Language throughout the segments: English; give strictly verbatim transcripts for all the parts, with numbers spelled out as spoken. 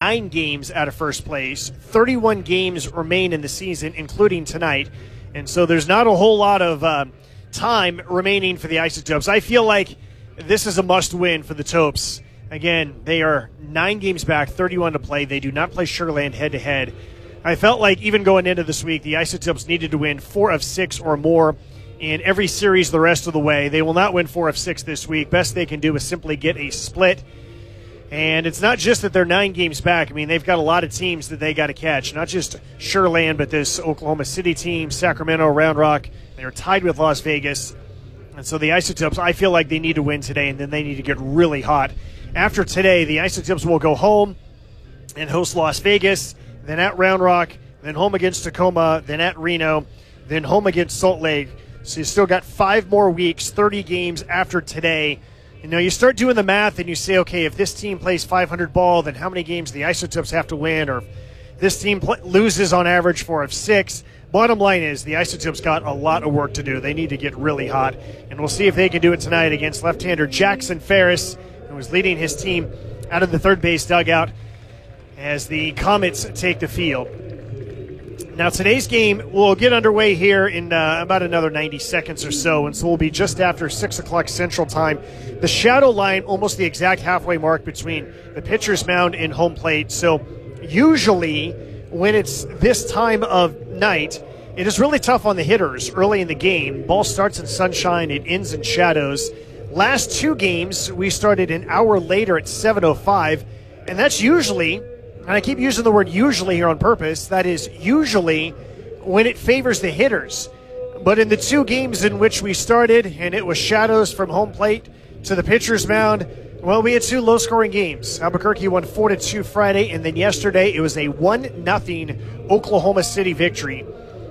nine games out of first place. thirty-one games remain in the season, including tonight. And so there's not a whole lot of uh, time remaining for the Isotopes. I feel like this is a must-win for the Topes. Again, they are nine games back, thirty-one to play. They do not play Sugarland head-to-head. I felt like even going into this week, the Isotopes needed to win four of six or more in every series the rest of the way. They will not win four of six this week. Best they can do is simply get a split. And it's not just that they're nine games back. I mean, they've got a lot of teams that they got to catch. Not just Sugarland, but this Oklahoma City team, Sacramento, Round Rock. They're tied with Las Vegas. And so the Isotopes, I feel like they need to win today, and then they need to get really hot. After today, the Isotopes will go home and host Las Vegas, then at Round Rock, then home against Tacoma, then at Reno, then home against Salt Lake. So you still got five more weeks, thirty games after today. You know, you start doing the math and you say, okay, if this team plays five hundred ball, then how many games the Isotopes have to win? Or if this team pl- loses on average four of six. Bottom line is the Isotopes got a lot of work to do. They need to get really hot. And we'll see if they can do it tonight against left-hander Jackson Ferris, who was leading his team out of the third base dugout as the Comets take the field. Now, today's game will get underway here in uh, about another ninety seconds or so, and so we'll be just after six o'clock Central Time. The shadow line, almost the exact halfway mark between the pitcher's mound and home plate. So usually when it's this time of night, it is really tough on the hitters early in the game. Ball starts in sunshine, it ends in shadows. Last two games, we started an hour later at seven oh five, and that's usually, and I keep using the word usually here on purpose, that is usually when it favors the hitters. But in the two games in which we started, and it was shadows from home plate to the pitcher's mound, well, we had two low-scoring games. Albuquerque won four to two Friday, and then yesterday it was a one nothing Oklahoma City victory.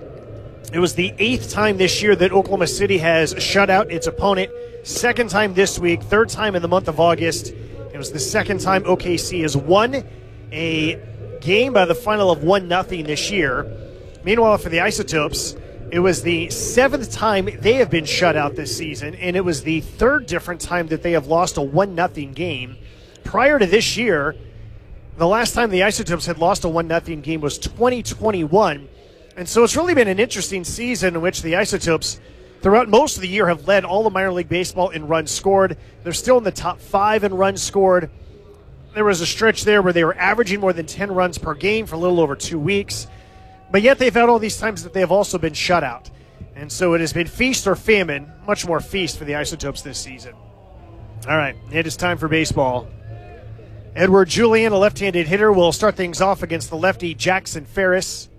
It was the eighth time this year that Oklahoma City has shut out its opponent. Second time this week, third time in the month of August. It was the second time O K C has won a game by the final of one nothing this year. Meanwhile, for the Isotopes, it was the seventh time they have been shut out this season, and it was the third different time that they have lost a one nothing game. Prior to this year, the last time the Isotopes had lost a one nothing game was twenty twenty-one. And so it's really been an interesting season in which the Isotopes, throughout most of the year, have led all of minor league baseball in runs scored. They're still in the top five in runs scored. There was a stretch there where they were averaging more than ten runs per game for a little over two weeks. But yet they've had all these times that they have also been shut out. And so it has been feast or famine, much more feast for the Isotopes this season. All right, it is time for baseball. Edward Julian, a left-handed hitter, will start things off against the lefty Jackson Ferris.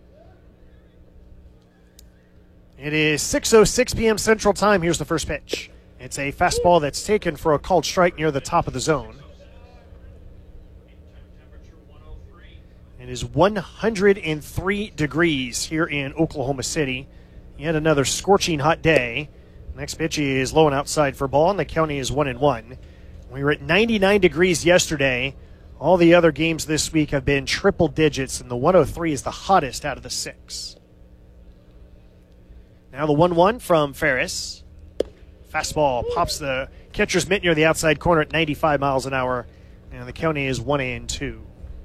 It is six oh six p.m. Central Time. Here's the first pitch. It's a fastball that's taken for a called strike near the top of the zone. It is one hundred three degrees here in Oklahoma City. Yet another scorching hot day. Next pitch is low and outside for ball, and the county is one and one. We were at ninety-nine degrees yesterday. All the other games this week have been triple digits, and the one oh three is the hottest out of the six. Now the one one from Ferris. Fastball pops the catcher's mitt near the outside corner at ninety-five miles an hour, and the county is one and two.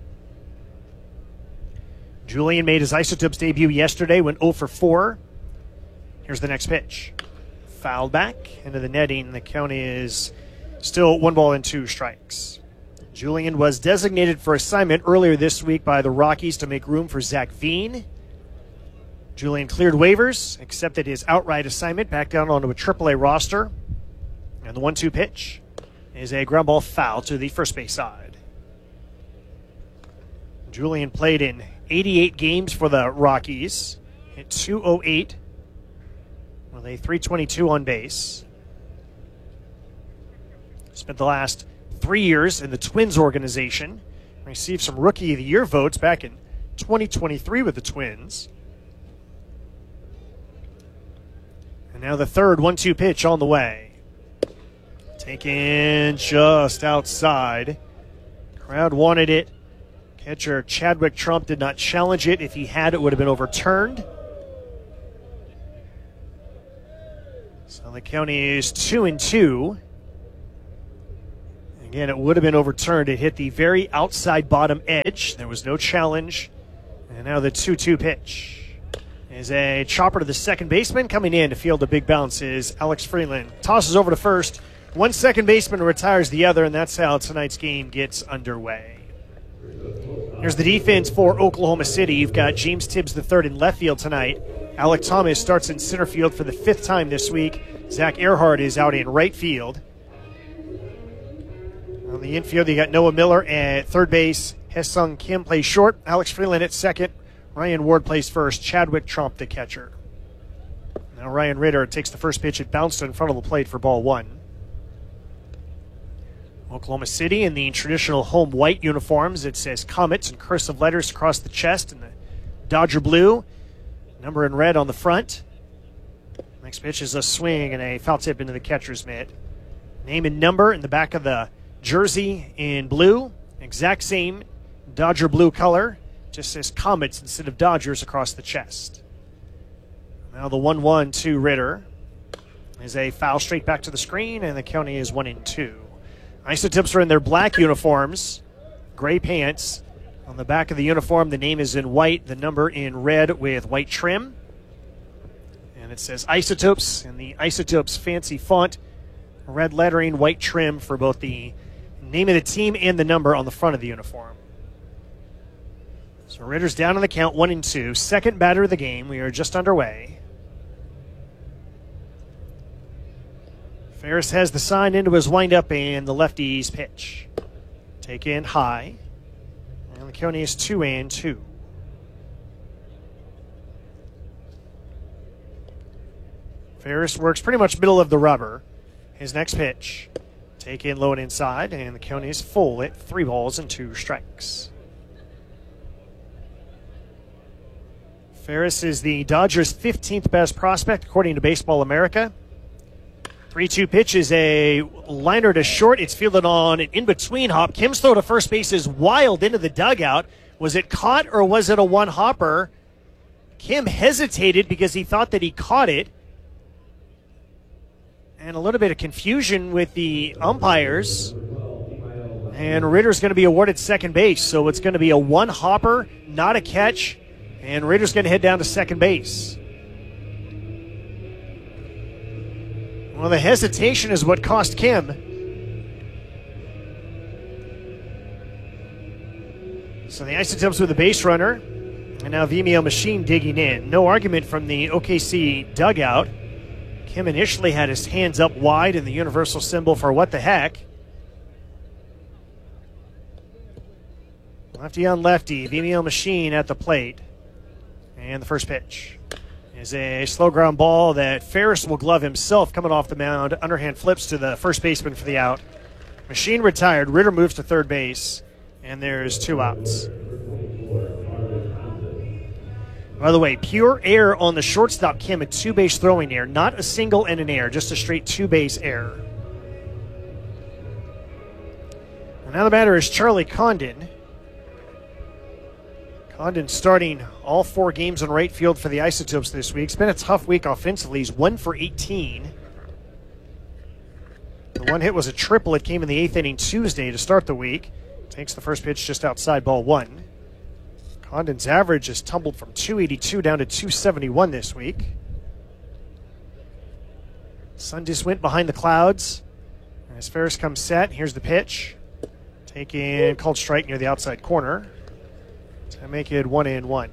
Julian made his Isotopes debut yesterday, went oh for four. Here's the next pitch. Fouled back into the netting. The county is still one ball and two strikes. Julian was designated for assignment earlier this week by the Rockies to make room for Zach Veen. Julian cleared waivers, accepted his outright assignment, back down onto a triple A roster. And the one two pitch is a ground ball foul to the first base side. Julian played in eighty-eight games for the Rockies, hit two oh eight with a three twenty-two on base. Spent the last three years in the Twins organization. Received some Rookie of the Year votes back in twenty twenty-three with the Twins. And now the third one two pitch on the way. Taken just outside. Crowd wanted it. Catcher Chadwick Trump did not challenge it. If he had, it would have been overturned. So the county is two and two. Again, it would have been overturned. It hit the very outside bottom edge. There was no challenge. And now the two two pitch is a chopper to the second baseman. Coming in to field a big bounce is Alex Freeland. Tosses over to first. One second baseman retires the other, and that's how tonight's game gets underway. Here's the defense for Oklahoma City. You've got James Tibbs the third in left field tonight. Alec Thomas starts in center field for the fifth time this week. Zach Earhart is out in right field. On the infield, you got Noah Miller at third base. Hesung Kim plays short. Alex Freeland at second. Ryan Ward plays first. Chadwick Trump the catcher. Now Ryan Ritter takes the first pitch. It bounced in front of the plate for ball one. Oklahoma City in the traditional home white uniforms. It says Comets in cursive letters across the chest and the Dodger blue. Number in red on the front. Next pitch is a swing and a foul tip into the catcher's mitt. Name and number in the back of the jersey in blue. Exact same Dodger blue color. Just says Comets instead of Dodgers across the chest. Now the one one to Ritter is a foul straight back to the screen, and the county is one and two. Isotopes are in their black uniforms, gray pants. On the back of the uniform, the name is in white, the number in red with white trim. And it says Isotopes in the Isotopes fancy font, red lettering, white trim for both the name of the team and the number on the front of the uniform. So Ritter's down on the count, one and two. Second batter of the game. We are just underway. Ferris has the sign into his windup and the lefty's pitch. Take in high. And the county is two and two. Ferris works pretty much middle of the rubber. His next pitch. Take in low and inside, and the county is full at three balls and two strikes. Ferris is the Dodgers' fifteenth best prospect, according to Baseball America. three two pitch is a liner to short. It's fielded on an in-between hop. Kim's throw to first base is wild into the dugout. Was it caught or was it a one-hopper? Kim hesitated because he thought that he caught it. And a little bit of confusion with the umpires. And Ritter's going to be awarded second base. So it's going to be a one-hopper, not a catch. And Ritter's going to head down to second base. Well, the hesitation is what cost Kim. So the Isotopes with a base runner. And now Vimeo Machine digging in. No argument from the O K C dugout. Kim initially had his hands up wide in the universal symbol for what the heck. Lefty on lefty. Vimeo Machine at the plate. And the first pitch is a slow ground ball that Ferris will glove himself coming off the mound. Underhand flips to the first baseman for the out. Machine retired. Ritter moves to third base. And there's two outs. By the way, pure air on the shortstop, Kim, a two-base throwing error. Not a single and an error, just a straight two-base error. And now the batter is Charlie Condon. Condon starting all four games in right field for the Isotopes this week. It's been a tough week offensively. He's one for eighteen. The one hit was a triple. It came in the eighth inning Tuesday to start the week. Takes the first pitch just outside ball one. Condon's average has tumbled from two eighty-two down to two seventy-one this week. Sun just went behind the clouds. As Ferris comes set, here's the pitch. Taking called strike near the outside corner. To make it one and one.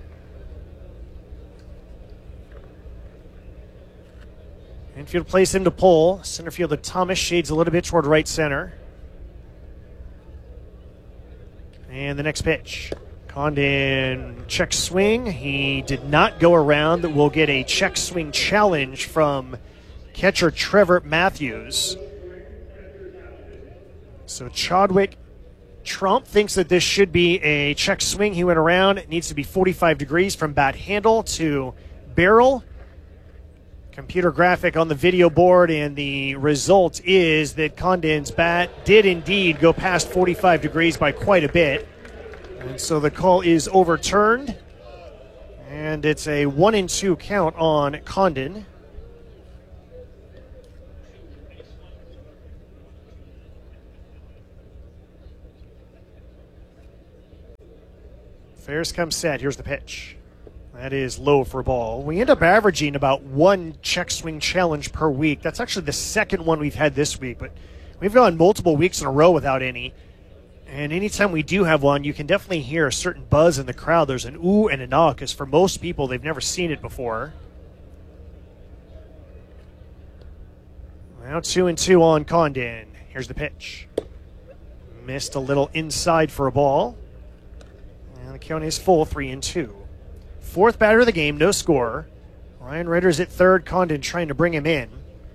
Infield plays him to pull. Center fielder Thomas shades a little bit toward right center. And the next pitch. Condon check swing. He did not go around. We'll get a check swing challenge from catcher Trevor Matthews. So Chadwick Trump thinks that this should be a check swing. He went around. It needs to be forty-five degrees from bat handle to barrel. Computer graphic on the video board, and the result is that Condon's bat did indeed go past forty-five degrees by quite a bit. And so the call is overturned. And it's a one and two count on Condon. Ferris comes set. Here's the pitch. That is low for a ball. We end up averaging about one check swing challenge per week. That's actually the second one we've had this week, but we've gone multiple weeks in a row without any. And anytime we do have one, you can definitely hear a certain buzz in the crowd. There's an ooh and an ah, because for most people, they've never seen it before. Now two and two on Condon. Here's the pitch. Missed a little inside for a ball. And the count is full, three and two. Fourth batter of the game, no score. Ryan Ritter's at third. Condon trying to bring him in.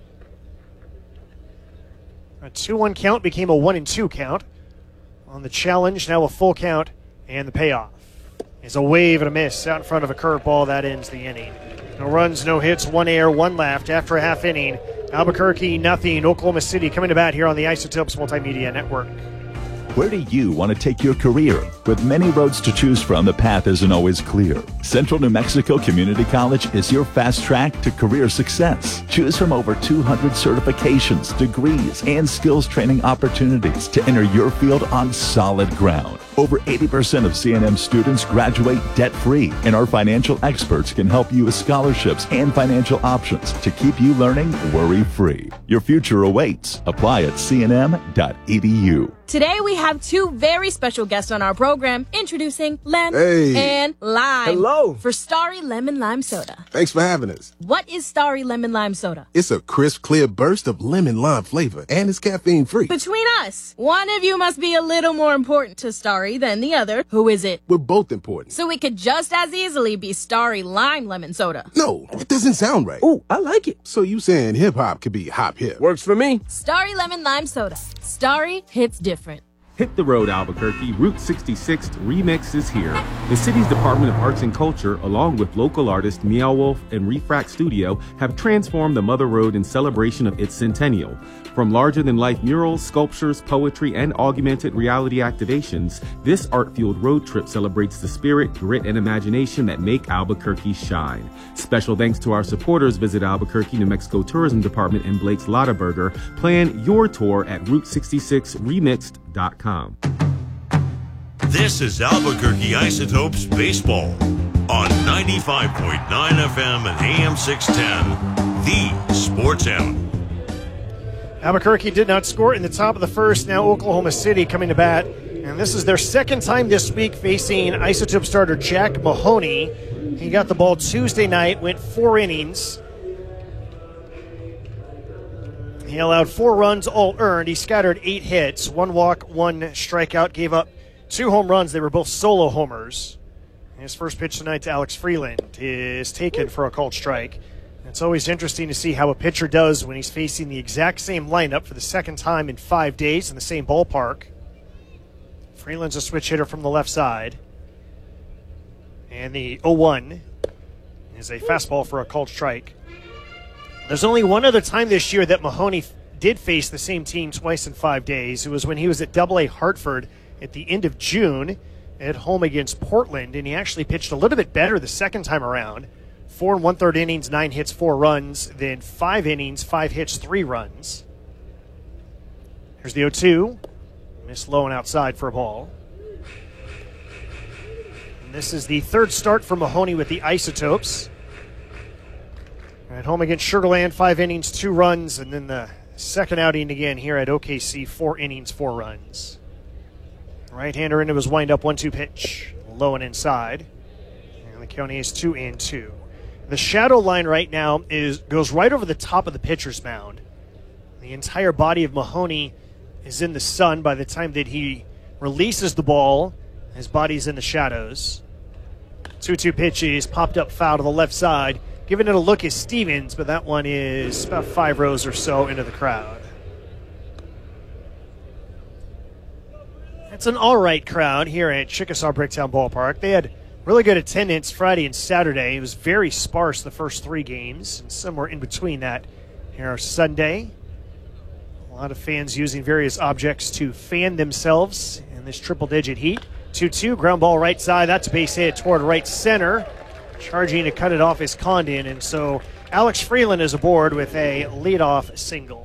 A two one count became a one and two count. On the challenge, now a full count, and the payoff is a wave and a miss out in front of a curveball. That ends the inning. No runs, no hits, one air, one left after a half inning. Albuquerque, nothing. Oklahoma City coming to bat here on the Isotopes Multimedia Network. Where do you want to take your career? With many roads to choose from, the path isn't always clear. Central New Mexico Community College is your fast track to career success. Choose from over two hundred certifications, degrees, and skills training opportunities to enter your field on solid ground. Over eighty percent of C N M students graduate debt-free, and our financial experts can help you with scholarships and financial options to keep you learning worry-free. Your future awaits. Apply at c n m dot e d u. Today we have two very special guests on our program, introducing Lem Hey. and Lime. Hello. For Starry Lemon Lime Soda. Thanks for having us. What is Starry Lemon Lime Soda? It's a crisp, clear burst of lemon lime flavor, and it's caffeine free. Between us, one of you must be a little more important to Starry than the other. Who is it? We're both important. So it could just as easily be Starry Lime Lemon Soda. No, it doesn't sound right. Oh, I like it. So you saying hip hop could be hop hip? Works for me. Starry Lemon Lime Soda. Starry hits different. Hit the road, Albuquerque. Route sixty-six Remix is here. The city's Department of Arts and Culture, along with local artists Meow Wolf and Refract Studio, have transformed the Mother Road in celebration of its centennial. From larger-than-life murals, sculptures, poetry, and augmented reality activations, this art-fueled road trip celebrates the spirit, grit, and imagination that make Albuquerque shine. Special thanks to our supporters. Visit Albuquerque, New Mexico Tourism Department and Blake's Lottaburger. Plan your tour at route sixty-six remixed dot com. This is Albuquerque Isotopes Baseball on ninety-five point nine F M and A M six ten, the Sports Animal. Albuquerque did not score in the top of the first. Now Oklahoma City coming to bat. And this is their second time this week facing Isotope starter Jack Mahoney. He got the ball Tuesday night, went four innings. He allowed four runs, all earned. He scattered eight hits, one walk, one strikeout, gave up two home runs. They were both solo homers. His first pitch tonight to Alex Freeland is taken for a called strike. It's always interesting to see how a pitcher does when he's facing the exact same lineup for the second time in five days in the same ballpark. Freeland's a switch hitter from the left side. And the oh one is a fastball for a called strike. There's only one other time this year that Mahoney f- did face the same team twice in five days. It was when he was at Double A Hartford at the end of June at home against Portland, and he actually pitched a little bit better the second time around. Four and one-third innings, nine hits, four runs, then five innings, five hits, three runs. Here's the oh two. Missed low and outside for a ball. And this is the third start for Mahoney with the Isotopes. At home against Sugar Land, five innings, two runs, and then the second outing again here at O K C, four innings, four runs. Right-hander into his wind-up one two pitch, low and inside. And the count is two and two. The shadow line right now is goes right over the top of the pitcher's mound. The entire body of Mahoney is in the sun by the time that he releases the ball. His body's in the shadows. two two pitch is popped up foul to the left side. Giving it a look is Stevens, but that one is about five rows or so into the crowd. It's an all right crowd here at Chickasaw Bricktown Ballpark. They had really good attendance Friday and Saturday. It was very sparse the first three games, and somewhere in between that here Sunday. A lot of fans using various objects to fan themselves in this triple-digit heat. two two, ground ball right side. That's a base hit toward right center. Charging to cut it off is Condon, and so Alex Freeland is aboard with a leadoff single.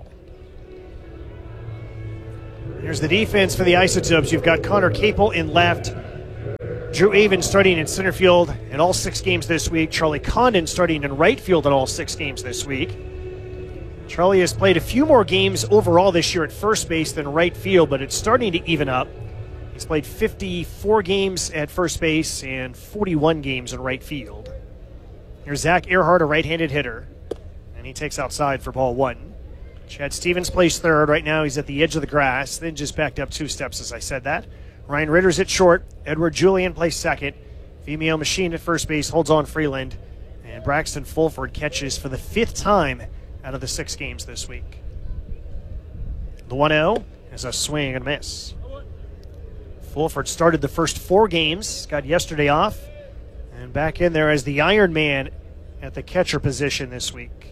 Here's the defense for the Isotopes. You've got Connor Capel in left, Drew Avon starting in center field in all six games this week. Charlie Condon starting in right field in all six games this week. Charlie has played a few more games overall this year at first base than right field, but it's starting to even up. He's played fifty-four games at first base and forty-one games in right field. Here's Zach Earhart, a right-handed hitter, and he takes outside for ball one. Chad Stevens plays third. Right now he's at the edge of the grass, then just backed up two steps as I said that. Ryan Ritter's at short. Edward Julian plays second. Vimeo Machine at first base holds on Freeland. And Braxton Fulford catches for the fifth time out of the six games this week. The one oh is a swing and a miss. Fulford started the first four games, got yesterday off, and back in there as the Iron Man at the catcher position this week.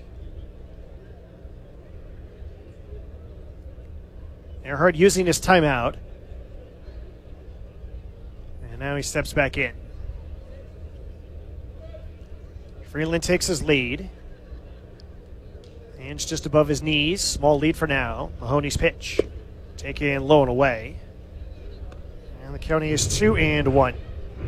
Earhart using his timeout. And now he steps back in. Freeland takes his lead. Hands just above his knees. Small lead for now. Mahoney's pitch. Taken low and away. And the count is two and one.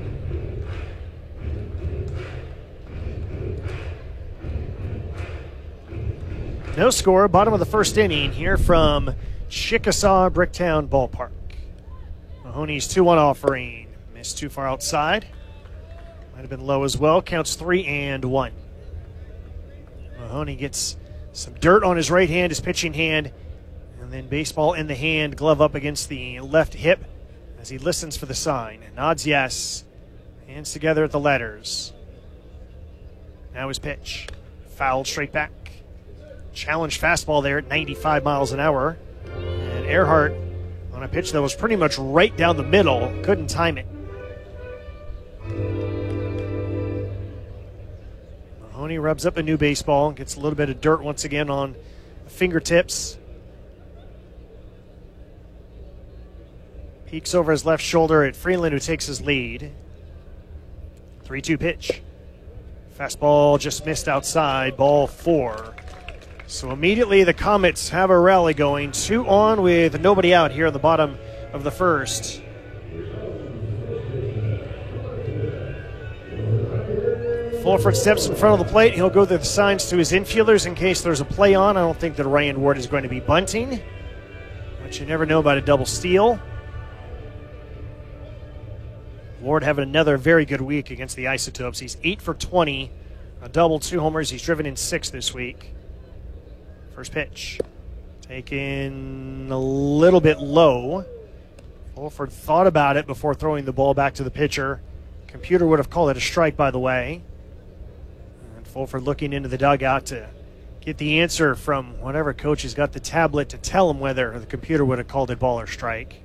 No score. Bottom of the first inning here from Chickasaw Bricktown Ballpark. Mahoney's two one offering. Missed too far outside. Might have been low as well. Counts three and one. Mahoney gets some dirt on his right hand, his pitching hand, and then baseball in the hand, glove up against the left hip as he listens for the sign. Nods yes. Hands together at the letters. Now his pitch. Fouled straight back. Challenge fastball there at ninety-five miles an hour. And Earhart on a pitch that was pretty much right down the middle. Couldn't time it. Mahoney rubs up a new baseball, gets a little bit of dirt once again on the fingertips. Peeks over his left shoulder at Freeland, who takes his lead. three two pitch. Fastball just missed outside, ball four. So immediately the Comets have a rally going. Two on with nobody out here at the bottom of the first. Fulford steps in front of the plate. He'll go through the signs to his infielders in case there's a play on. I don't think that Ryan Ward is going to be bunting, but you never know about a double steal. Ward having another very good week against the Isotopes. He's eight for twenty, a double, two homers. He's driven in six this week. First pitch. Taken a little bit low. Fulford thought about it before throwing the ball back to the pitcher. Computer would have called it a strike, by the way. And Fulford looking into the dugout to get the answer from whatever coach has got the tablet to tell him whether the computer would have called it ball or strike.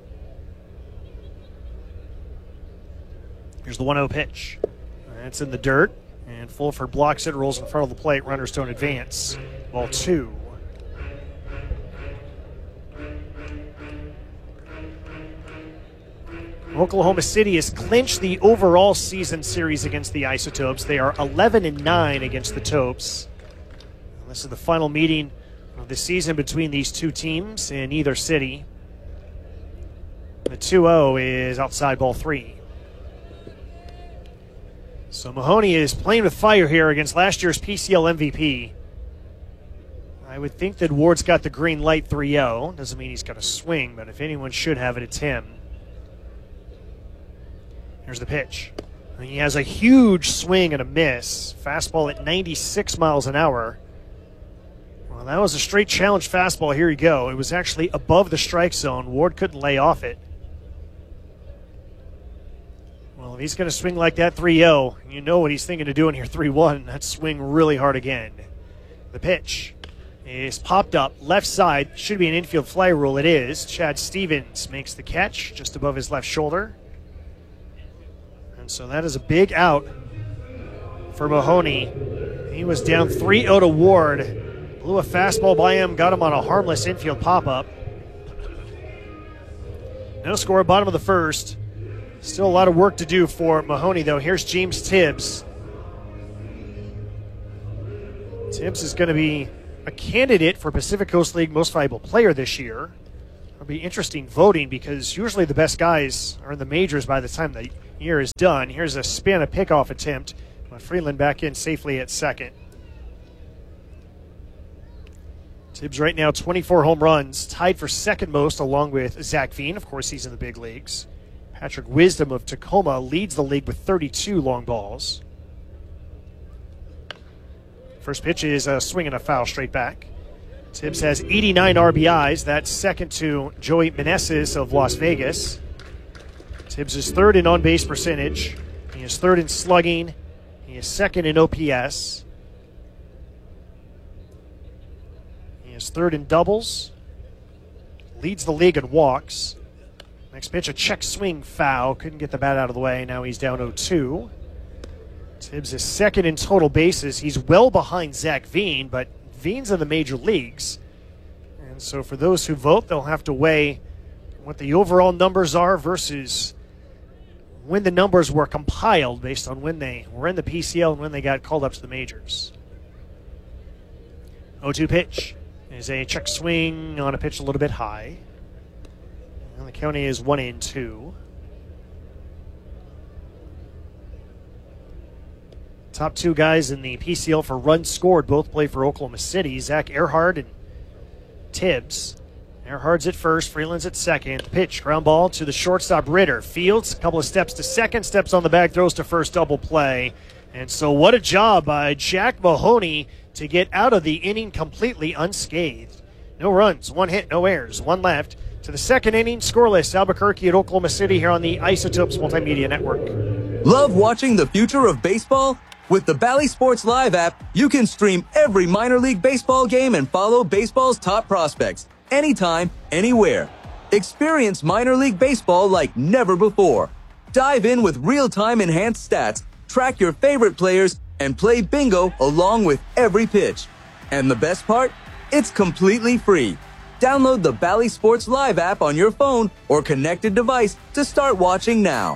Here's the one oh pitch. That's in the dirt. And Fulford blocks it, rolls in front of the plate. Runners don't advance. Ball two. Oklahoma City has clinched the overall season series against the Isotopes. They are eleven and nine against the Topes. And this is the final meeting of the season between these two teams in either city. The two oh is outside, ball three. So Mahoney is playing with fire here against last year's P C L M V P. I would think that Ward's got the green light three oh. Doesn't mean he's got a swing, but if anyone should have it, it's him. Here's the pitch. And he has a huge swing and a miss. Fastball at ninety-six miles an hour. Well, that was a straight challenge fastball. Here you go. It was actually above the strike zone. Ward couldn't lay off it. Well, if he's going to swing like that three oh, you know what he's thinking of doing here three one. That's swing really hard again. The pitch is popped up left side. Should be an infield fly rule. It is. Chad Stevens makes the catch just above his left shoulder. And so that is a big out for Mahoney. He was down three oh to Ward. Blew a fastball by him, got him on a harmless infield pop-up. No score, bottom of the first. Still a lot of work to do for Mahoney, though. Here's James Tibbs. Tibbs is going to be a candidate for Pacific Coast League Most Valuable Player this year. It'll be interesting voting because usually the best guys are in the majors by the time the year is done. Here's a spin, a pickoff attempt. Freeland back in safely at second. Tibbs right now twenty-four home runs, tied for second most along with Zach Veen. Of course, he's in the big leagues. Patrick Wisdom of Tacoma leads the league with thirty-two long balls. First pitch is a swing and a foul straight back. Tibbs has eighty-nine R B Is. That's second to Joey Meneses of Las Vegas. Tibbs is third in on-base percentage. He is third in slugging. He is second in O P S. He is third in doubles. Leads the league in walks. Next pitch, a check swing foul. Couldn't get the bat out of the way. Now he's down oh two. Tibbs is second in total bases. He's well behind Zach Veen, but Veen's in the major leagues. And so for those who vote, they'll have to weigh what the overall numbers are versus when the numbers were compiled based on when they were in the P C L and when they got called up to the majors. oh two pitch is a check swing on a pitch a little bit high. And the county is one and two. Top two guys in the P C L for runs scored both play for Oklahoma City. Zach Earhart and Tibbs. Earhart's at first, Freeland's at second. Pitch, ground ball to the shortstop Ritter. Fields, a couple of steps to second, steps on the bag, throws to first, double play. And so what a job by Jack Mahoney to get out of the inning completely unscathed. No runs, one hit, no errors, one left. To the second inning, scoreless. Albuquerque at Oklahoma City here on the Isotopes Multimedia Network. Love watching the future of baseball? With the Bally Sports Live app, you can stream every minor league baseball game and follow baseball's top prospects anytime, anywhere. Experience minor league baseball like never before. Dive in with real-time enhanced stats, track your favorite players, and play bingo along with every pitch. And the best part? It's completely free. Download the Bally Sports Live app on your phone or connected device to start watching now.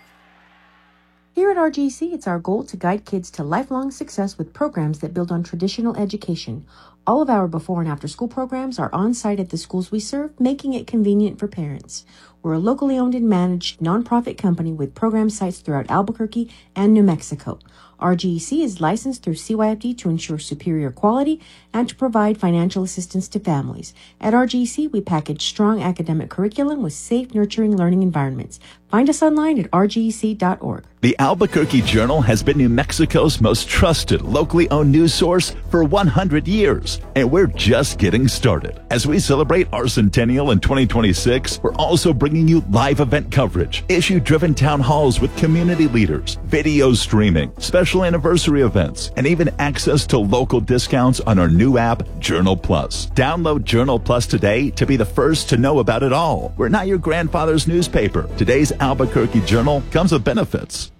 Here at R G C, it's our goal to guide kids to lifelong success with programs that build on traditional education. All of our before and after school programs are on site at the schools we serve, making it convenient for parents. We're a locally owned and managed nonprofit company with program sites throughout Albuquerque and New Mexico. R G C is licensed through C Y F D to ensure superior quality and to provide financial assistance to families. At R G C, we package strong academic curriculum with safe, nurturing learning environments. Find us online at r g c dot org. The Albuquerque Journal has been New Mexico's most trusted, locally owned news source for one hundred years, and we're just getting started. As we celebrate our centennial in twenty twenty-six, we're also bringing you live event coverage, issue-driven town halls with community leaders, video streaming, special anniversary events, and even access to local discounts on our new app, Journal Plus. Download Journal Plus today to be the first to know about it all. We're not your grandfather's newspaper. Today's Albuquerque Journal comes with benefits.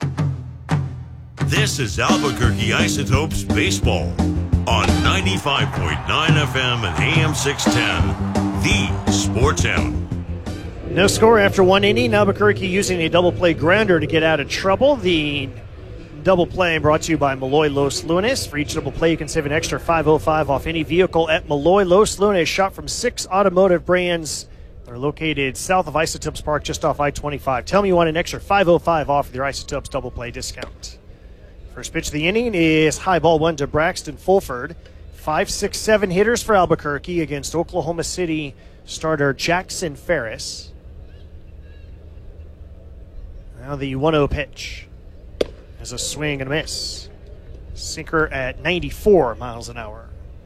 This is Albuquerque Isotopes Baseball on ninety-five point nine F M and A M six ten, the Sports Animal. No score after one inning. Albuquerque using a double play grounder to get out of trouble. The double play brought to you by Malloy Los Lunas. For each double play, you can save an extra five oh five off any vehicle at Malloy Los Lunas. Shop from six automotive brands. They're located south of Isotopes Park, just off I twenty-five. Tell me you want an extra five oh five off with your Isotopes double play discount. First pitch of the inning is high ball one to Braxton Fulford. Five, six, seven hitters for Albuquerque against Oklahoma City starter Jackson Ferris. Now the one oh pitch is a swing and a miss. Sinker at ninety-four miles an hour.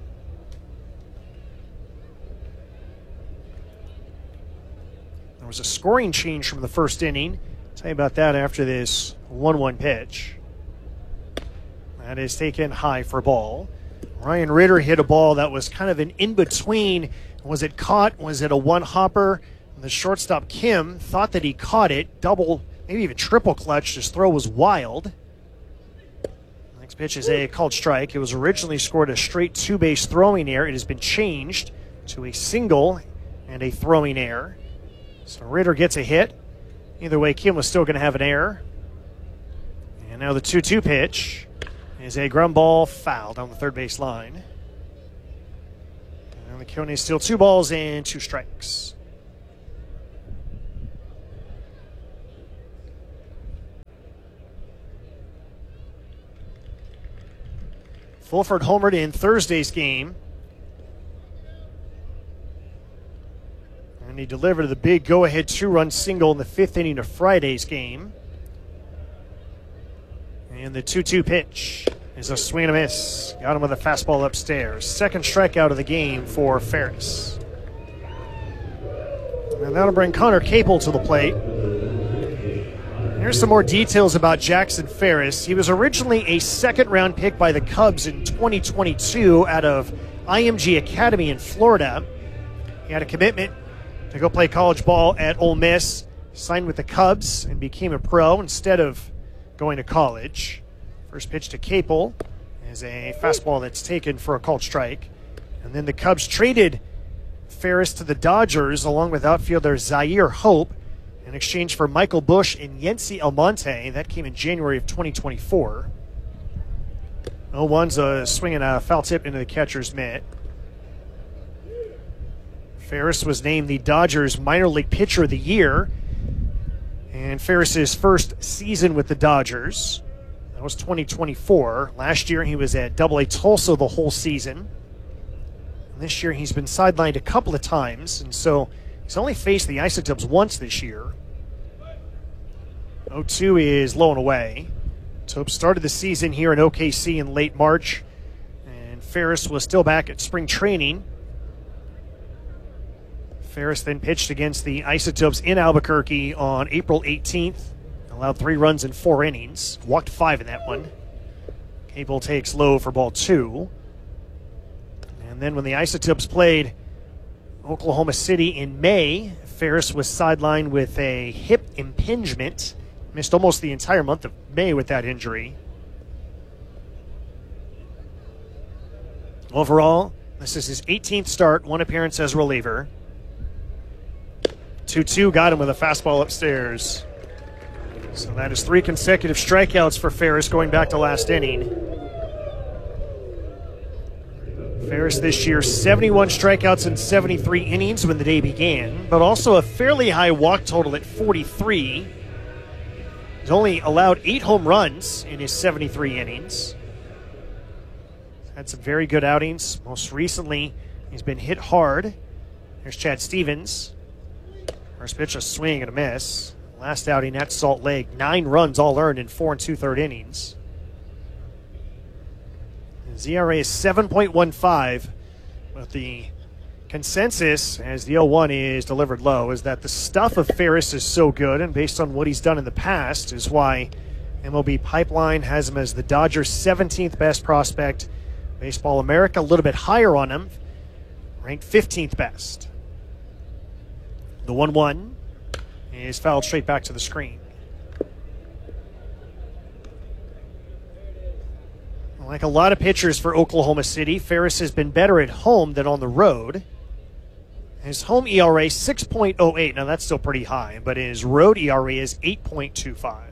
There was a scoring change from the first inning. I'll tell you about that after this one one pitch. That is taken high for ball. Ryan Ritter hit a ball that was kind of an in-between. Was it caught? Was it a one-hopper? The shortstop, Kim, thought that he caught it. Double, maybe even triple clutch. His throw was wild. Next pitch is a called strike. It was originally scored a straight two-base throwing error. It has been changed to a single and a throwing error. So Ritter gets a hit. Either way, Kim was still going to have an error. And now the two two pitch is a ground ball foul down the third base line. And the County still two balls and two strikes. Fulford homered in Thursday's game. And he delivered the big go-ahead two-run single in the fifth inning of Friday's game. And the two two pitch is a swing and a miss. Got him with a fastball upstairs. Second strikeout of the game for Ferris. And that'll bring Connor Capel to the plate. Here's some more details about Jackson Ferris. He was originally a second-round pick by the Cubs in twenty twenty-two out of I M G Academy in Florida. He had a commitment to go play college ball at Ole Miss, signed with the Cubs, and became a pro instead of going to college. First pitch to Capel is a fastball that's taken for a called strike. And then the Cubs traded Ferris to the Dodgers along with outfielder Zaire Hope in exchange for Michael Bush and Yency Almonte. That came in January of twenty twenty-four. oh one's a swinging a foul tip into the catcher's mitt. Ferris was named the Dodgers Minor League Pitcher of the Year. And Ferris's first season with the Dodgers, that was twenty twenty-four. Last year he was at Double A Tulsa the whole season. And this year he's been sidelined a couple of times, and so he's only faced the Isotopes once this year. oh two is low and away. Tope started the season here in O K C in late March, and Ferris was still back at spring training. Ferris then pitched against the Isotopes in Albuquerque on April eighteenth. Allowed three runs in four innings. Walked five in that one. Capel takes low for ball two. And then when the Isotopes played Oklahoma City in May, Ferris was sidelined with a hip impingement. Missed almost the entire month of May with that injury. Overall, this is his eighteenth start, one appearance as reliever. two two got him with a fastball upstairs. So that is three consecutive strikeouts for Ferris going back to last inning. Ferris this year, seventy-one strikeouts in seventy-three innings when the day began, but also a fairly high walk total at forty-three. He's only allowed eight home runs in his seventy-three innings. Had some very good outings. Most recently, he's been hit hard. Here's Chad Stevens. First pitch, a swing and a miss. Last outing at Salt Lake, nine runs all earned in four and two-third innings. His E R A is seven point one five, but the consensus, as the oh one is delivered low, is that the stuff of Ferris is so good, and based on what he's done in the past, is why M L B Pipeline has him as the Dodgers' seventeenth best prospect. Baseball America a little bit higher on him, ranked fifteenth best. The one one is fouled straight back to the screen. Like a lot of pitchers for Oklahoma City, Ferris has been better at home than on the road. His home E R A six point oh eight. Now that's still pretty high, but his road E R A is eight point two five.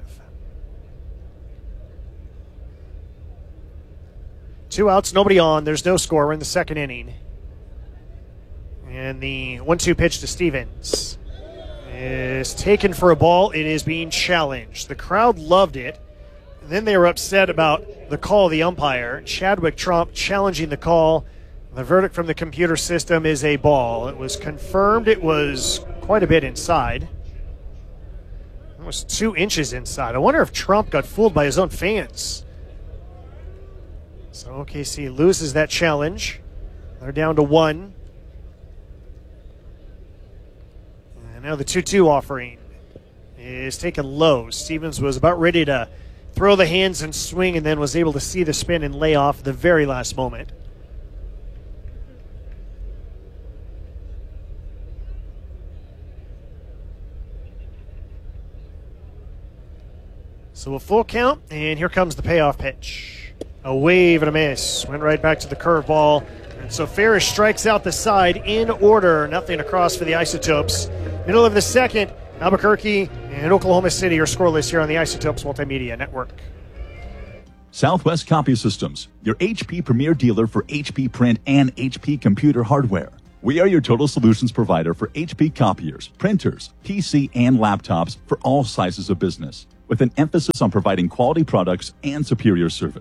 Two outs, nobody on. There's no score. We're in the second inning. And the one two pitch to Stevens is taken for a ball. It is being challenged. The crowd loved it. And then they were upset about the call of the umpire. Chadwick Trump challenging the call. The verdict from the computer system is a ball. It was confirmed it was quite a bit inside. Almost two inches inside. I wonder if Trump got fooled by his own fans. So O K C loses that challenge. They're down to one. And now the two two offering is taken low. Stevens was about ready to throw the hands and swing, and then was able to see the spin and lay off at the very last moment. So a full count, and here comes the payoff pitch. A wave and a miss. Went right back to the curveball. And so Ferris strikes out the side in order. Nothing across for the Isotopes. Middle of the second, Albuquerque and Oklahoma City are scoreless here on the Isotopes Multimedia Network. Southwest Copy Systems, your H P premier dealer for H P print and H P computer hardware. We are your total solutions provider for H P copiers, printers, P C, and laptops for all sizes of business, with an emphasis on providing quality products and superior service.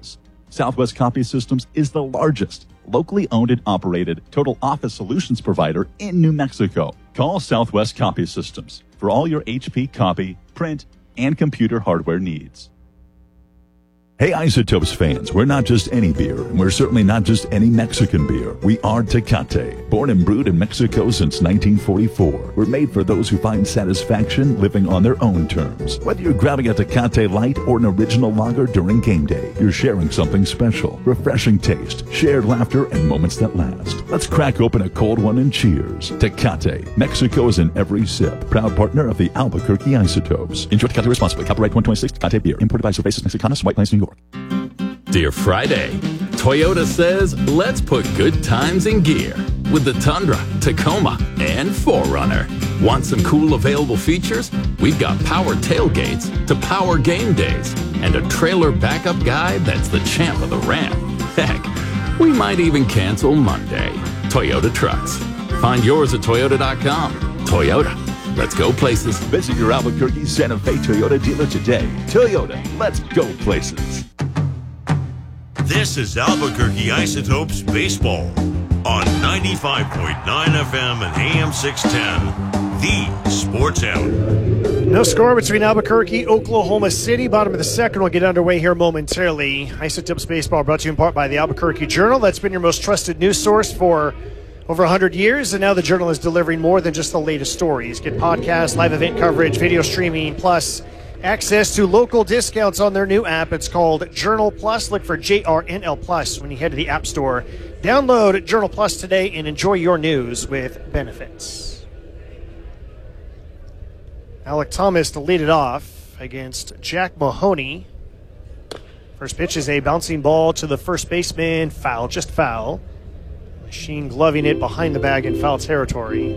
Southwest Copy Systems is the largest, locally owned and operated total office solutions provider in New Mexico. Call Southwest Copy Systems for all your H P copy, print, and computer hardware needs. Hey Isotopes fans, we're not just any beer, and we're certainly not just any Mexican beer. We are Tecate. Born and brewed in Mexico since nineteen forty-four, we're made for those who find satisfaction living on their own terms. Whether you're grabbing a Tecate Light or an original lager during game day, you're sharing something special, refreshing taste, shared laughter, and moments that last. Let's crack open a cold one and cheers. Tecate. Mexico is in every sip. Proud partner of the Albuquerque Isotopes. Enjoy Tecate responsibly. Copyright twenty twenty-six Tecate Beer. Imported by Cervezas Mexicanas, White Plains, New York. Dear Friday, Toyota says let's put good times in gear with the Tundra, Tacoma, and four runner. Want some cool available features? We've got power tailgates to power game days and a trailer backup guy that's the champ of the ramp. Heck, we might even cancel Monday. Toyota Trucks. Find yours at Toyota dot com. Toyota. Let's go places. Visit your Albuquerque Santa Fe Toyota dealer today. Toyota, let's go places. This is Albuquerque Isotopes Baseball on ninety-five point nine F M and A M six ten, the Sports Animal. No score between Albuquerque, Oklahoma City. Bottom of the second will get underway here momentarily. Isotopes Baseball brought to you in part by the Albuquerque Journal. That's been your most trusted news source for over one hundred years, and now the Journal is delivering more than just the latest stories. Get podcasts, live event coverage, video streaming, plus access to local discounts on their new app. It's called Journal Plus. Look for J R N L Plus when you head to the App Store. Download Journal Plus today and enjoy your news with benefits. Alec Thomas to lead it off against Jack Mahoney. First pitch is a bouncing ball to the first baseman. Foul, just foul. Machine gloving it behind the bag in foul territory.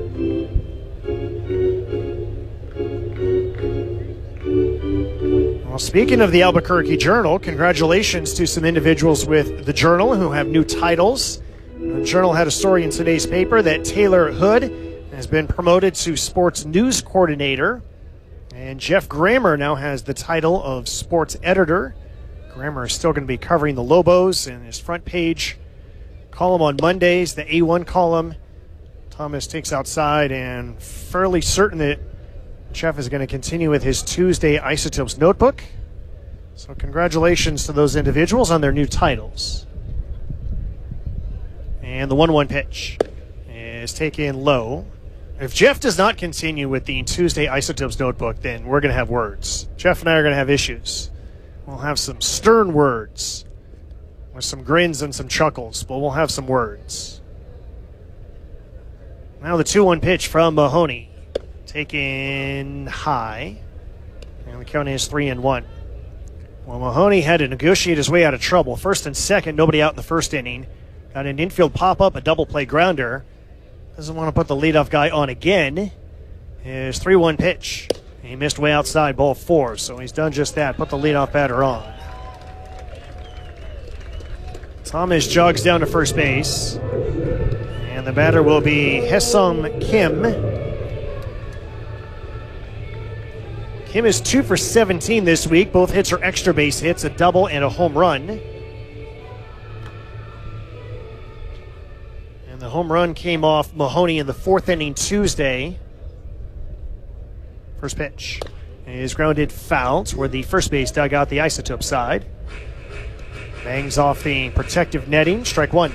Well, speaking of the Albuquerque Journal, congratulations to some individuals with the Journal who have new titles. The Journal had a story in today's paper that Taylor Hood has been promoted to sports news coordinator, and Jeff Grammer now has the title of sports editor. Grammer is still going to be covering the Lobos in his front page column on Mondays, the A one column. Thomas takes outside, and fairly certain that Jeff is going to continue with his Tuesday Isotopes notebook. So congratulations to those individuals on their new titles. And the one one pitch is taken low. If Jeff does not continue with the Tuesday Isotopes notebook, then we're going to have words. Jeff and I are going to have issues. We'll have some stern words with some grins and some chuckles, but we'll have some words. Now the two one pitch from Mahoney. Taken high. And the count is three and one. Well, Mahoney had to negotiate his way out of trouble. First and second, nobody out in the first inning. Got an infield pop-up, a double play grounder. Doesn't want to put the leadoff guy on again. His three one pitch. He missed way outside, ball four, so he's done just that. Put the leadoff batter on. Thomas jogs down to first base. And the batter will be Hesum Kim. Kim is two for seventeen this week. Both hits are extra base hits, a double and a home run. And the home run came off Mahoney in the fourth inning Tuesday. First pitch is grounded foul toward the first base dugout, the Isotope side. Bangs off the protective netting, strike one.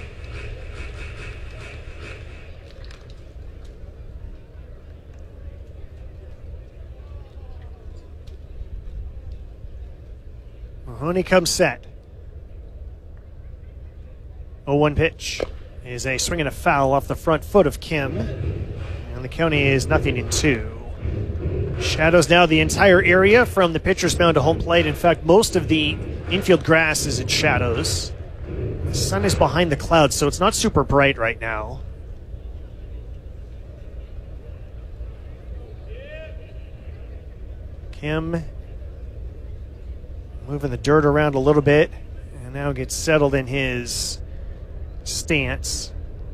Mahoney comes set. oh one pitch is a swing and a foul off the front foot of Kim. And the county is nothing in two. Shadows now the entire area from the pitcher's mound to home plate. In fact, most of the infield grass is in shadows. The sun is behind the clouds, so it's not super bright right now. Kim moving the dirt around a little bit, and now gets settled in his stance.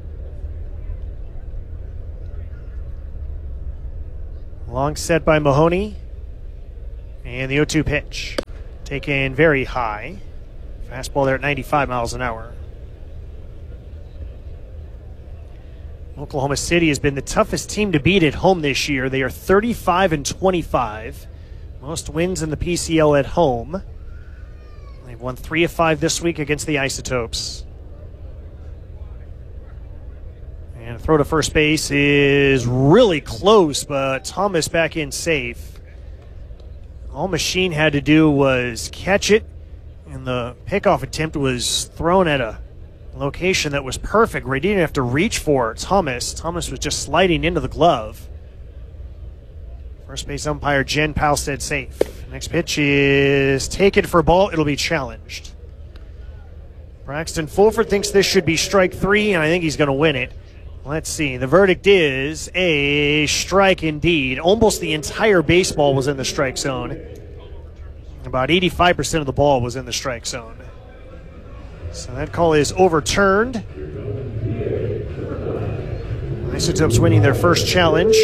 Long set by Mahoney. And the oh two pitch. Taken very high. Fastball there at ninety-five miles an hour. Oklahoma City has been the toughest team to beat at home this year. They are thirty-five and twenty-five. Most wins in the P C L at home. They've won three of five this week against the Isotopes. And a throw to first base is really close, but Thomas back in safe. All Machine had to do was catch it, and the pickoff attempt was thrown at a location that was perfect where he didn't have to reach for Thomas. Thomas was just sliding into the glove. First base umpire Jen Powell said safe. Next pitch is taken for a ball. It'll be challenged. Braxton Fulford thinks this should be strike three, and I think he's going to win it. Let's see. The verdict is a strike indeed. Almost the entire baseball was in the strike zone. About eighty-five percent of the ball was in the strike zone. So that call is overturned. Isotopes winning their first challenge.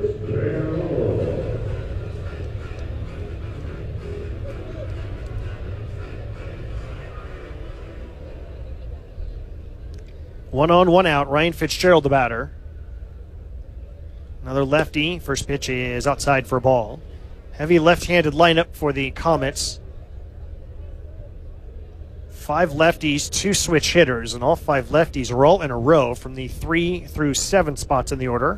One on, one out. Ryan Fitzgerald, the batter. Another lefty. First pitch is outside for a ball. Heavy left-handed lineup for the Comets. Five lefties, two switch hitters, and all five lefties are all in a row from the three through seven spots in the order.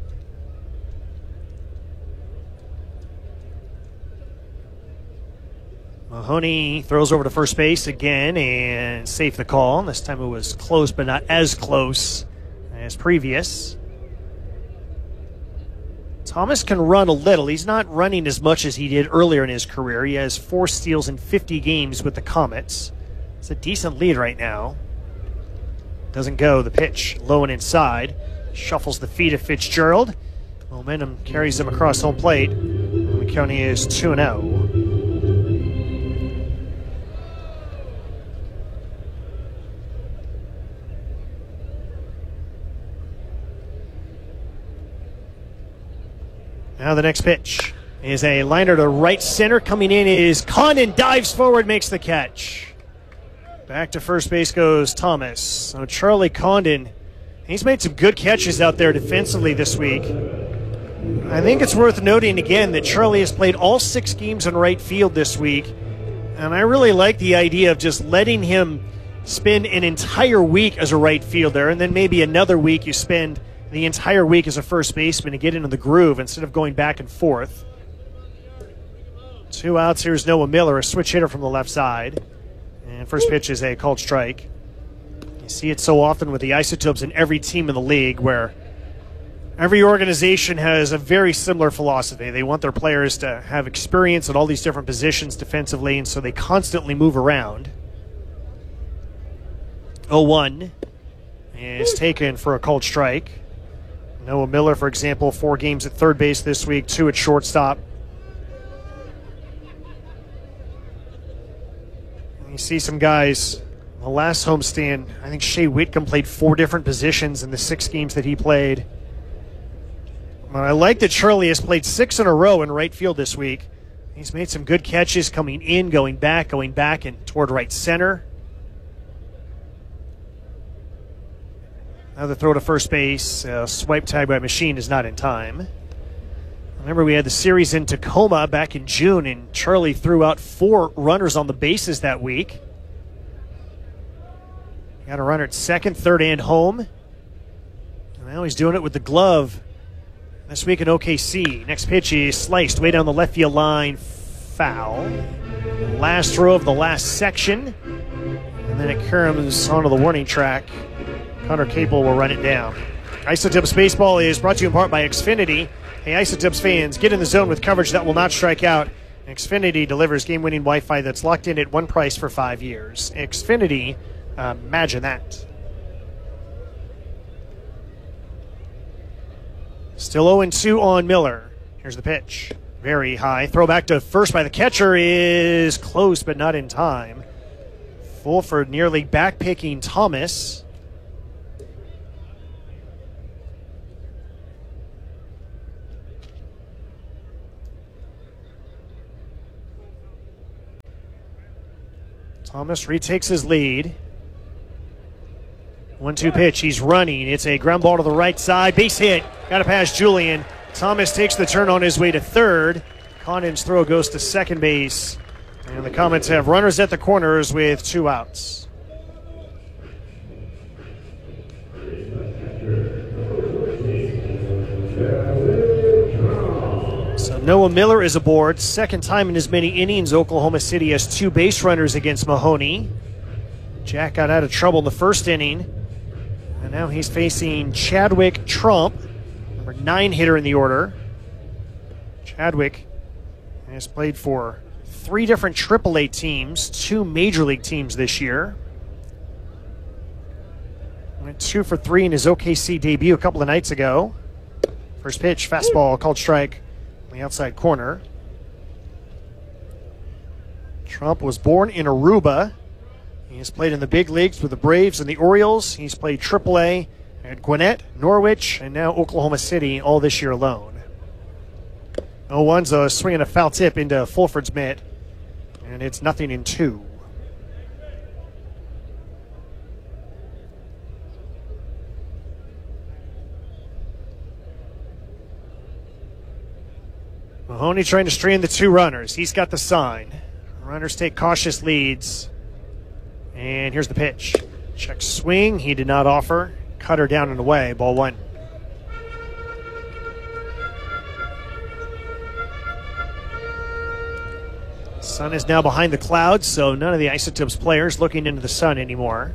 Mahoney throws over to first base again and safe the call. This time it was close, but not as close as previous. Thomas can run a little. He's not running as much as he did earlier in his career. He has four steals in fifty games with the Comets. It's a decent lead right now. Doesn't go. The pitch low and inside. Shuffles the feet of Fitzgerald. Momentum carries him across home plate. The count is two and oh. Now the next pitch is a liner to right center. Coming in is Condon, dives forward, makes the catch. Back to first base goes Thomas. So Charlie Condon, he's made some good catches out there defensively this week. I think it's worth noting again that Charlie has played all six games in right field this week. And I really like the idea of just letting him spend an entire week as a right fielder, and then maybe another week you spend the entire week as a first baseman to get into the groove instead of going back and forth. Two outs. Here's Noah Miller, a switch hitter from the left side. And first pitch is a called strike. You see it so often with the Isotopes in every team in the league where every organization has a very similar philosophy. They want their players to have experience at all these different positions defensively, and so they constantly move around. oh one is taken for a called strike. Noah Miller, for example, four games at third base this week, two at shortstop. And you see some guys, the last homestand, I think Shea Whitcomb played four different positions in the six games that he played. But I like that Charlie has played six in a row in right field this week. He's made some good catches coming in, going back, going back, and toward right center. Another throw to first base. Uh, swipe tag by Machine is not in time. Remember, we had the series in Tacoma back in June, and Charlie threw out four runners on the bases that week. Got a runner at second, third, and home. And now he's doing it with the glove this week in O K C. Next pitch is sliced way down the left field line. Foul. Last throw of the last section. And then it comes onto the warning track. Connor Capel will run it down. Isotopes Baseball is brought to you in part by Xfinity. Hey, Isotopes fans, get in the zone with coverage that will not strike out. Xfinity delivers game-winning Wi-Fi that's locked in at one price for five years. Xfinity, uh, imagine that. Still oh and two on Miller. Here's the pitch. Very high. Throw back to first by the catcher is close, but not in time. Fulford nearly back-picking Thomas. Thomas retakes his lead. one two pitch. He's running. It's a ground ball to the right side. Base hit. Got to pass Julian. Thomas takes the turn on his way to third. Condon's throw goes to second base. And the Comets have runners at the corners with two outs. So Noah Miller is aboard. Second time in as many innings Oklahoma City has two base runners against Mahoney. Jack got out of trouble in the first inning. And now he's facing Chadwick Trump, number nine hitter in the order. Chadwick has played for three different triple A teams, two major league teams this year. Went two for three in his O K C debut a couple of nights ago. First pitch, fastball, called strike on the outside corner. Trump was born in Aruba. He has played in the big leagues with the Braves and the Orioles. He's played triple A at Gwinnett, Norwich, and now Oklahoma City all this year alone. oh one's a swing and a foul tip into Fulford's mitt, and it's nothing in two. Mahoney trying to strain the two runners. He's got the sign. Runners take cautious leads. And here's the pitch. Check swing. He did not offer. Cutter down and away. Ball one. Sun is now behind the clouds, so none of the Isotopes players looking into the sun anymore.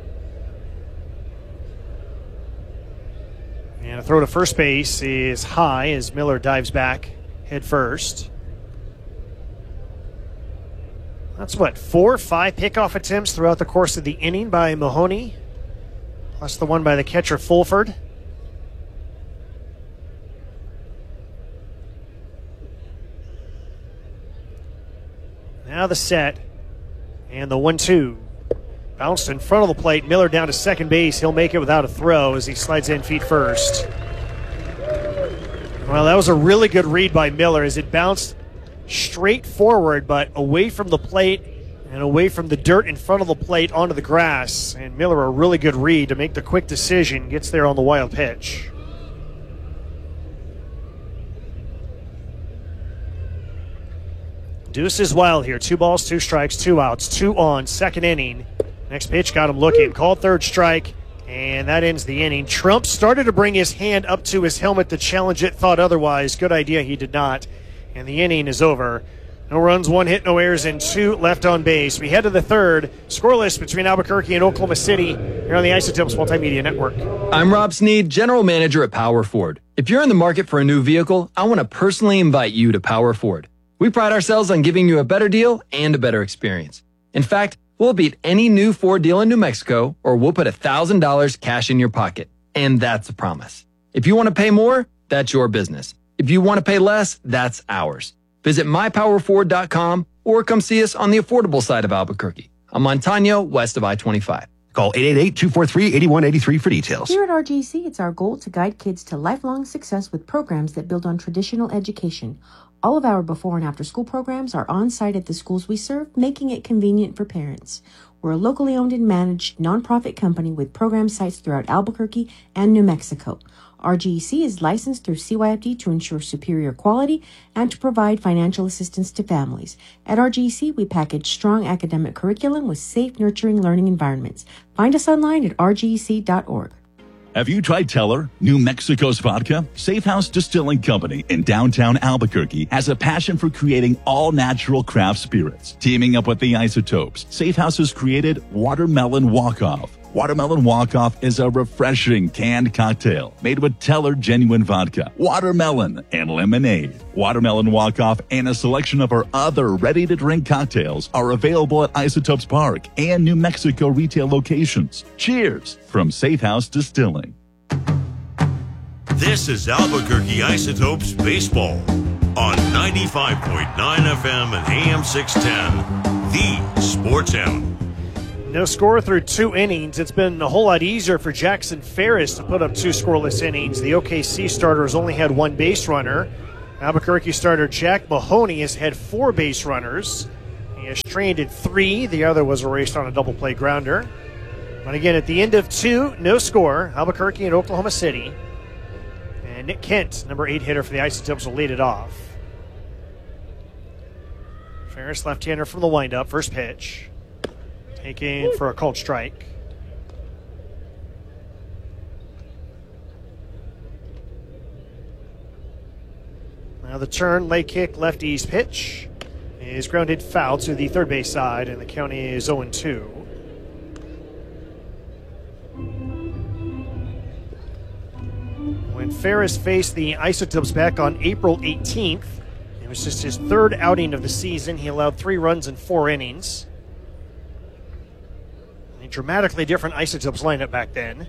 And a throw to first base is high as Miller dives back head first. That's what, four, five pickoff attempts throughout the course of the inning by Mahoney, plus the one by the catcher Fulford. Now the set, and the one two. Bounced in front of the plate. Miller down to second base. He'll make it without a throw as he slides in feet first. Well, that was a really good read by Miller as it bounced straight forward, but away from the plate and away from the dirt in front of the plate onto the grass. And Miller, a really good read to make the quick decision, gets there on the wild pitch. Deuce is wild here. Two balls, two strikes, two outs, two on, second inning. Next pitch got him looking. Called third strike, and that ends the inning. Trump started to bring his hand up to his helmet to challenge it, thought otherwise. Good idea, he did not. And the inning is over. No runs, one hit, no errors, and two left on base. We head to the third. Scoreless between Albuquerque and Oklahoma City here on the Isotopes Multimedia Network. I'm Rob Sneed, General Manager at Power Ford. If you're in the market for a new vehicle, I want to personally invite you to Power Ford. We pride ourselves on giving you a better deal and a better experience. In fact, we'll beat any new Ford deal in New Mexico, or we'll put one thousand dollars cash in your pocket. And that's a promise. If you want to pay more, that's your business. If you want to pay less, that's ours. Visit my power ford dot com or come see us on the affordable side of Albuquerque. On Montano, west of I twenty-five. Call eight eight eight, two four three, eight one eight three for details. Here at R G C, it's our goal to guide kids to lifelong success with programs that build on traditional education. All of our before and after school programs are on site at the schools we serve, making it convenient for parents. We're a locally owned and managed nonprofit company with program sites throughout Albuquerque and New Mexico. R G C is licensed through C Y F D to ensure superior quality and to provide financial assistance to families. At R G C, we package strong academic curriculum with safe, nurturing learning environments. Find us online at r g c dot org. Have you tried Teller, New Mexico's vodka? Safe House Distilling Company in downtown Albuquerque has a passion for creating all-natural craft spirits. Teaming up with the Isotopes, Safe House has created Watermelon Walk-Off. Watermelon Walk-Off is a refreshing canned cocktail made with Teller genuine vodka, watermelon, and lemonade. Watermelon Walk-Off and a selection of our other ready-to-drink cocktails are available at Isotopes Park and New Mexico retail locations. Cheers from Safe House Distilling. This is Albuquerque Isotopes Baseball on ninety-five point nine F M and A M six ten, the Sports Animal. No score through two innings. It's been a whole lot easier for Jackson Ferris to put up two scoreless innings. The O K C starter has only had one base runner. Albuquerque starter Jack Mahoney has had four base runners. He has stranded three. The other was erased on a double play grounder. But again, at the end of two, no score. Albuquerque and Oklahoma City. And Nick Kent, number eight hitter for the Isotopes, will lead it off. Ferris, left-hander from the windup. First pitch. Taken for a called strike. Now the turn, late kick, lefty's pitch is grounded foul to the third base side, and the count is oh and two. When Ferris faced the Isotopes back on April eighteenth, it was just his third outing of the season. He allowed three runs in four innings. A dramatically different Isotopes lineup back then.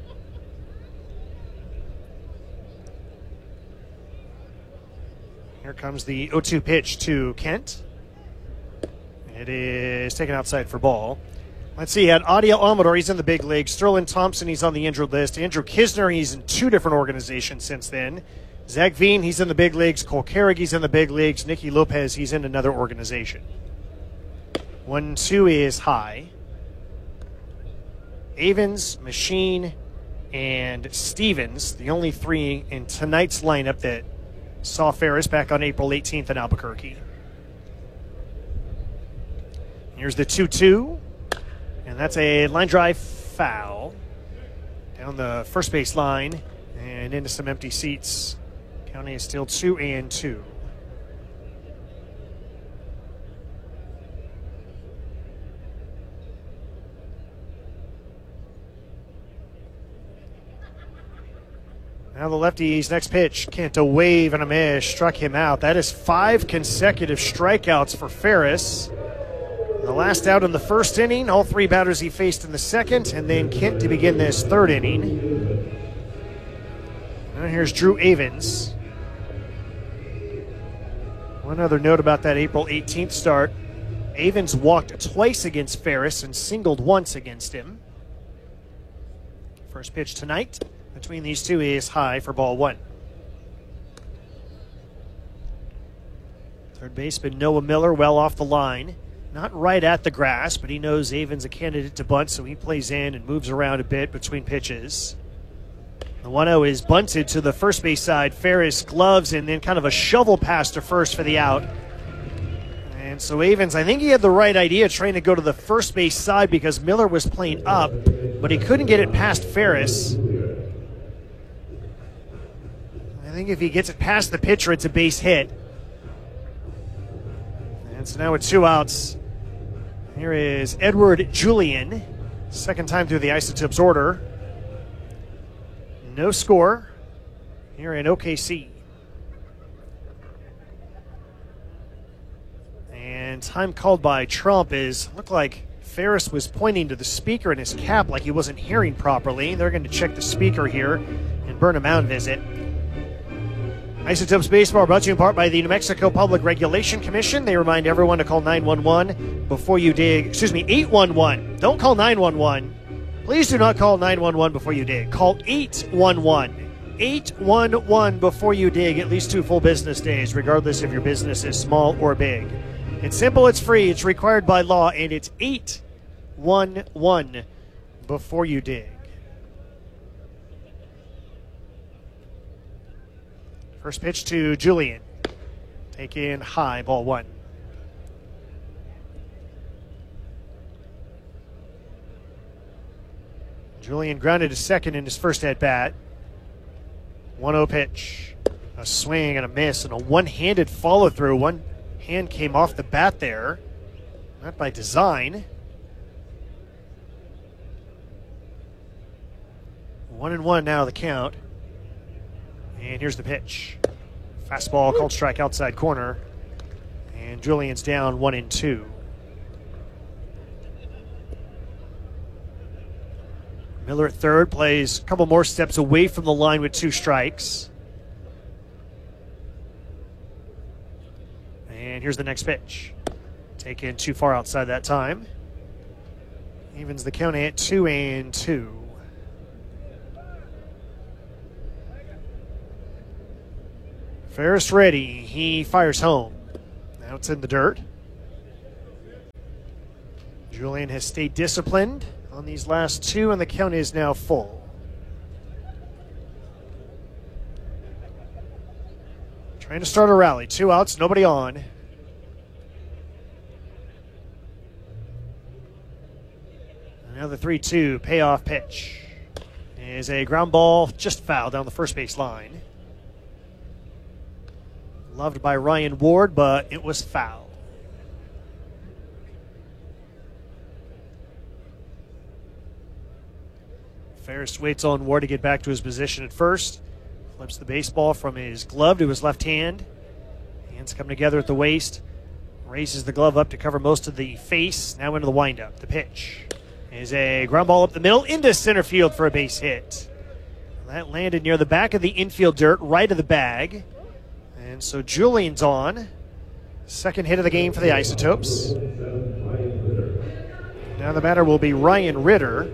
Here comes the oh two pitch to Kent. It is taken outside for ball. Let's see, at Adiel Amador, he's in the big leagues. Sterling Thompson, he's on the injured list. Andrew Kisner, he's in two different organizations since then. Zach Veen, he's in the big leagues. Cole Carrick, he's in the big leagues. Nicky Lopez, he's in another organization. one two is high. Avens, Machine, and Stevens, the only three in tonight's lineup that saw Ferris back on April eighteenth in Albuquerque. Here's the two two, and that's a line drive foul down the first base line and into some empty seats. County is still two and two. Now the lefty's next pitch. Kent, a wave and a miss, struck him out. That is five consecutive strikeouts for Ferris. The last out in the first inning, all three batters he faced in the second, and then Kent to begin this third inning. Now here's Drew Avens. One other note about that April eighteenth start. Avens walked twice against Ferris and singled once against him. First pitch tonight between these two is high for ball one. Third baseman Noah Miller well off the line. Not right at the grass, but he knows Avens a candidate to bunt, so he plays in and moves around a bit between pitches. The one oh is bunted to the first base side. Ferris gloves and then kind of a shovel pass to first for the out. And so Avens, I think he had the right idea trying to go to the first base side because Miller was playing up, but he couldn't get it past Ferris. I think if he gets it past the pitcher, it's a base hit. And so now with two outs, here is Edward Julian, second time through the Isotopes order. No score here in O K C. And time called by Trump is, looked like Ferris was pointing to the speaker in his cap like he wasn't hearing properly. They're going to check the speaker here and burn a mound visit. Isotopes Baseball brought to you in part by the New Mexico Public Regulation Commission. They remind everyone to call nine one one before you dig. Excuse me, eight one one. Don't call nine one one. Please do not call nine one one before you dig. Call eight one one. eight one one before you dig at least two full business days, regardless if your business is small or big. It's simple, it's free, it's required by law, and it's eight one one before you dig. First pitch to Julian. Taken high, ball one. Julian grounded to second in his first at-bat. one oh pitch. A swing and a miss and a one-handed follow-through. One hand came off the bat there. Not by design. One and one now the count. And here's the pitch. Fastball called strike outside corner. And Julian's down one and two. Miller at third plays a couple more steps away from the line with two strikes. And here's the next pitch. Taken too far outside that time. Evens the count at two and two. Ferris ready. He fires home. Now it's in the dirt. Julian has stayed disciplined on these last two, and the count is now full. Trying to start a rally. Two outs, nobody on. Now the three two payoff pitch is a ground ball, just foul down the first base line. Loved by Ryan Ward, but it was foul. Ferris waits on Ward to get back to his position at first. Flips the baseball from his glove to his left hand. Hands come together at the waist. Raises the glove up to cover most of the face. Now into the windup. The pitch is a ground ball up the middle into center field for a base hit. That landed near the back of the infield dirt, right of the bag. And so Julian's on. Second hit of the game for the Isotopes. Now the batter will be Ryan Ritter.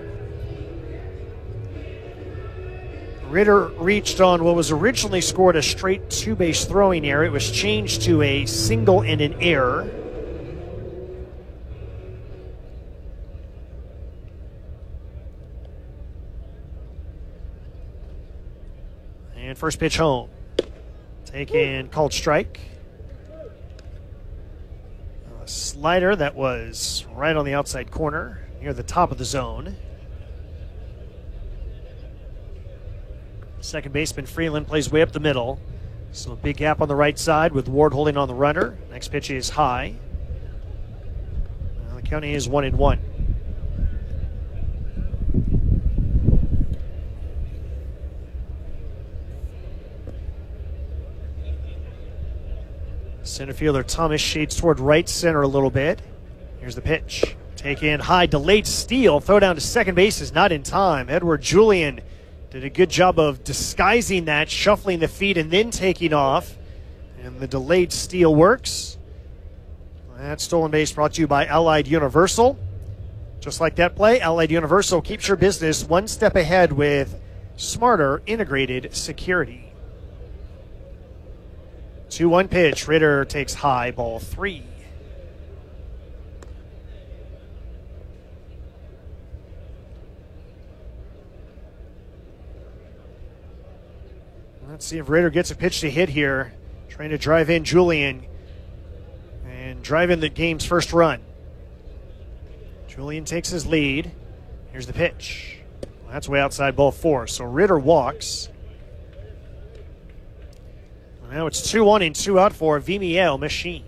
Ritter reached on what was originally scored a straight two-base throwing error. It was changed to a single and an error. And first pitch home. Taken, called strike. A slider that was right on the outside corner near the top of the zone. Second baseman Freeland plays way up the middle. So a big gap on the right side with Ward holding on the runner. Next pitch is high. Well, the count is one and one. Center fielder Thomas shades toward right center a little bit. Here's the pitch. Take in high, delayed steal. Throw down to second base is not in time. Edward Julian did a good job of disguising that, shuffling the feet and then taking off. And the delayed steal works. That stolen base brought to you by Allied Universal. Just like that play, Allied Universal keeps your business one step ahead with smarter integrated security. two one pitch. Ritter takes high, ball three. Let's see if Ritter gets a pitch to hit here. Trying to drive in Julian and drive in the game's first run. Julian takes his lead. Here's the pitch. Well, that's way outside, ball four. So Ritter walks. Now it's two one and two out for Vimiel Machine.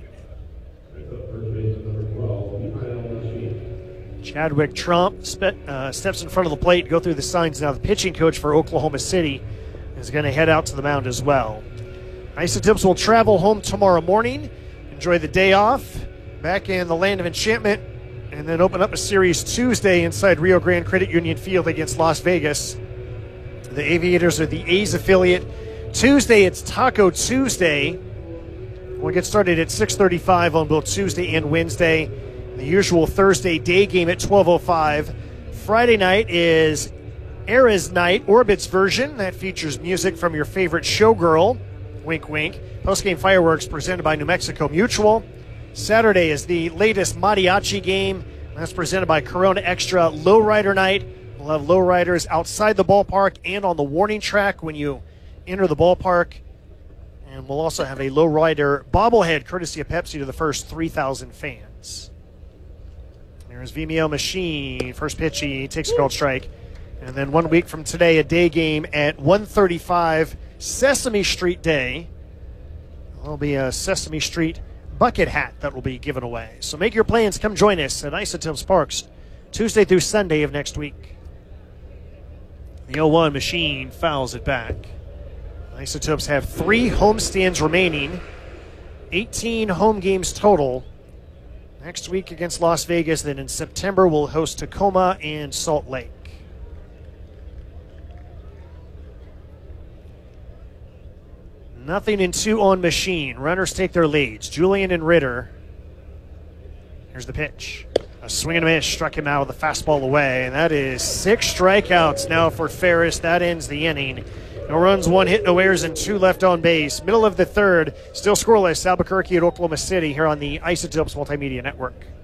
Chadwick Trump spe- uh, steps in front of the plate, go through the signs now. The pitching coach for Oklahoma City is going to head out to the mound as well. Isotopes will travel home tomorrow morning, enjoy the day off, back in the land of enchantment, and then open up a series Tuesday inside Rio Grande Credit Union Field against Las Vegas. The Aviators are the A's affiliate. Tuesday, it's Taco Tuesday. We'll get started at six thirty-five on both Tuesday and Wednesday. The usual Thursday day game at twelve oh five. Friday night is Era's Night, Orbit's version. That features music from your favorite showgirl. Wink, wink. Postgame fireworks presented by New Mexico Mutual. Saturday is the latest mariachi game. That's presented by Corona Extra. Lowrider Night. We'll have lowriders outside the ballpark and on the warning track when you enter the ballpark. And we'll also have a lowrider bobblehead courtesy of Pepsi to the first three thousand fans. There's Vimiel Machine. First pitch, he takes a called strike. And then one week from today, a day game at one thirty-five, Sesame Street Day. There'll be a Sesame Street bucket hat that will be given away. So make your plans. Come join us at Isotopes Parks Tuesday through Sunday of next week. The oh one Machine fouls it back. Isotopes have three homestands remaining, eighteen home games total. Next week against Las Vegas, then in September we'll host Tacoma and Salt Lake. Nothing in two on Machine. Runners take their leads. Julian and Ritter. Here's the pitch. A swing and a miss struck him out with a fastball away, and that is six strikeouts now for Ferris. That ends the inning. No runs, one hit, no errors, and two left on base. Middle of the third, still scoreless. Albuquerque at Oklahoma City here on the Isotopes Multimedia Network.